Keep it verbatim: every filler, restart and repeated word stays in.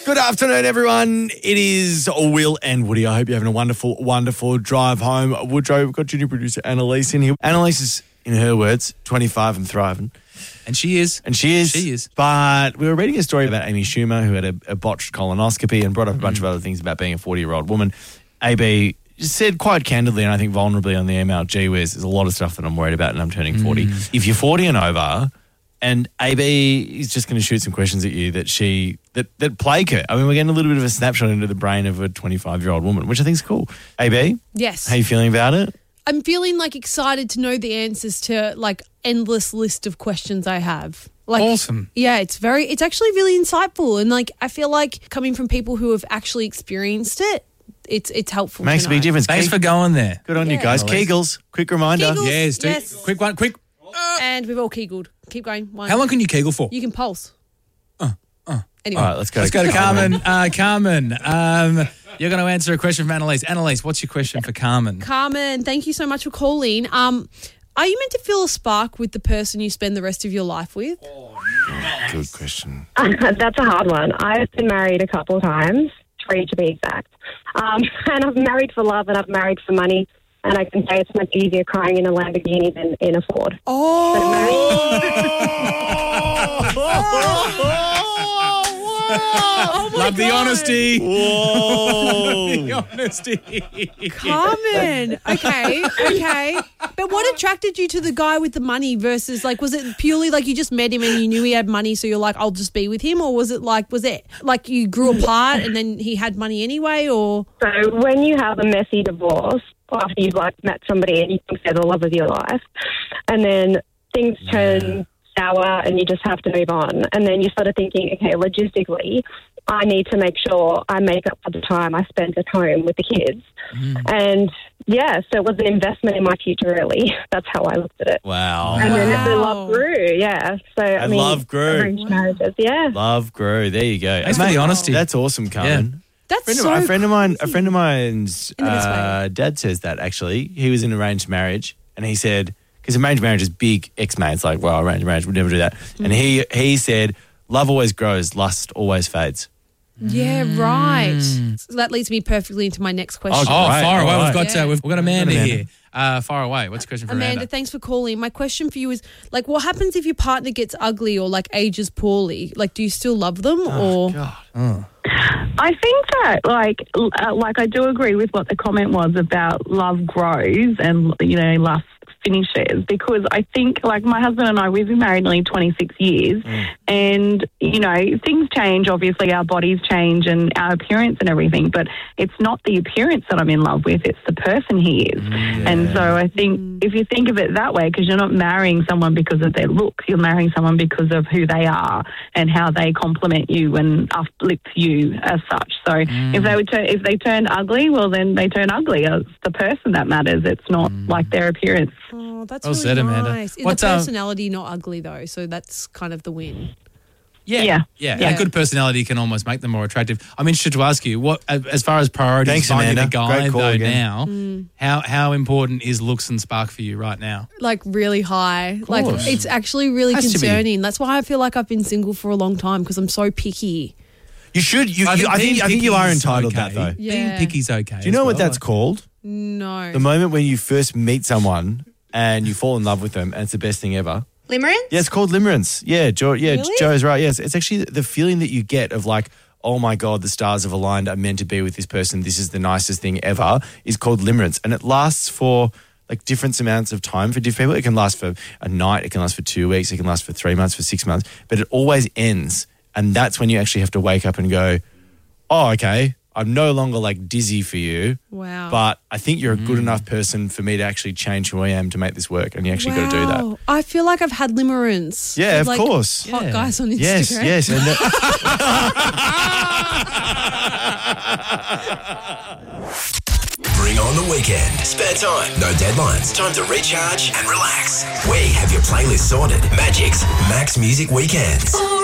Good afternoon, everyone. It is Will and Woody. I hope you're having a wonderful, wonderful drive home. Woodrow, we've got junior producer Annalise in here. Annalise is, in her words, twenty-five and thriving. And she is. And she is. She is. But we were reading a story about Amy Schumer, who had a, a botched colonoscopy and brought up a bunch mm. of other things about being a forty-year-old woman. A B said quite candidly, and I think vulnerably on the email, gee whiz, there's a lot of stuff that I'm worried about and I'm turning forty. Mm. If you're forty and over, and A B is just going to shoot some questions at you that she that that plague her. I mean, we're getting a little bit of a snapshot into the brain of a twenty-five-year-old woman, which I think is cool. A B? Yes. How are you feeling about it? I'm feeling like excited to know the answers to like endless list of questions I have. Like, awesome. Yeah, it's very, it's actually really insightful. And like, I feel like coming from people who have actually experienced it, it's it's helpful. Makes to a big know. difference. Thanks Ke- for going there. Good on yeah. you guys. Annalise. Kegels, quick reminder. Kegels. Yes, do Yes. quick one, quick. And we've all Kegled. Keep going. One. How long can you Kegel for? You can pulse. Uh, uh. Anyway. All right, let's go. Let's go to Carmen. Uh, Carmen, um, you're going to answer a question from Annalise. Annalise, what's your question for Carmen? Carmen, thank you so much for calling. Um, are you meant to feel a spark with the person you spend the rest of your life with? Good question. That's a hard one. I've been married a couple of times, three to be exact. Um, and I've married for love and I've married for money. And I can say it's much easier crying in a Lamborghini than in a Ford. Oh! oh Love the honesty. Whoa. the honesty. Carmen. Okay, okay. But what attracted you to the guy with the money versus, like, was it purely like you just met him and you knew he had money, so you're like, I'll just be with him? Or was it like, was it like you grew apart and then he had money anyway? Or So when you have a messy divorce, after you've like met somebody and you think they're the love of your life, and then things turn sour and you just have to move on, and then you start thinking, okay, logistically, I need to make sure I make up for the time I spent at home with the kids. Mm. And yeah, so it was an investment in my future, really. That's how I looked at it. Wow. And wow. then the love grew, yeah. So I, I mean, love grew. arranged marriages, yeah. Love grew. There you go. Thanks for the honesty. That's awesome, Carmen. Yeah. that's Friend so of, a friend of mine, a crazy. friend of mine's In the best uh, dad says that actually. He was in arranged marriage and he said, because arranged marriage is big ex-mates, like, well, arranged marriage would never do that. Mm. And he he said, love always grows, lust always fades. Yeah, right. So that leads me perfectly into my next question. Oh, Right, far away. all We've got right. uh, we've, we've got Amanda, Amanda. here. Uh, far away. What's your question for Amanda? Amanda, thanks for calling. My question for you is, like, what happens if your partner gets ugly or, like, ages poorly? Like, do you still love them or? God. I think that, like, uh, like I do agree with what the comment was about love grows and, you know, lust finishes, because I think, like, my husband and I, we've been married nearly twenty-six years mm. and, you know, things change. Obviously, our bodies change and our appearance and everything, but it's not the appearance that I'm in love with, it's the person he is. Mm, yeah. And so I think mm. if you think of it that way, because you're not marrying someone because of their looks, you're marrying someone because of who they are and how they compliment you and uplift you as such. So mm. if they would turn, if they turn ugly, well, then they turn ugly. It's the person that matters. It's not mm. like their appearance. Oh, that's well really said, Amanda. nice. Is What's, the um, personality not ugly though? So that's kind of the win. Yeah. Yeah. Yeah. Yeah. A good personality can almost make them more attractive. I'm interested to ask you, what, as far as priorities, Thanks, finding Amanda. a guy Great call though again. now, Mm. how how important is looks and spark for you right now? Like really high. Like course. it's actually really Has to be. concerning. That's why I feel like I've been single for a long time because I'm so picky. You should. You, I you, think I think. being I think you are picky is entitled okay. that though. Yeah. Being picky's okay. Do you know what that's called? No. The moment when you first meet someone and you fall in love with them, and it's the best thing ever. Limerence? Yeah, it's called limerence. Yeah, Joe, yeah, Really? Joe's right. Yes, it's actually the feeling that you get of like, oh my God, the stars have aligned. I'm meant to be with this person. This is the nicest thing ever. Is called limerence, and it lasts for like different amounts of time for different people. It can last for a night. It can last for two weeks. It can last for three months, for six months. But it always ends, and that's when you actually have to wake up and go, oh, okay, I'm no longer like dizzy for you. Wow. But I think you're a good enough person for me to actually change who I am to make this work, and you actually got to do that. Wow. I feel like I've had limerence. Yeah, with, of like, course. Hot Yeah. guys on Instagram. Yes, yes. And that- Bring on the weekend. Spare time, no deadlines. Time to recharge and relax. We have your playlist sorted. Magic's Max Music Weekends.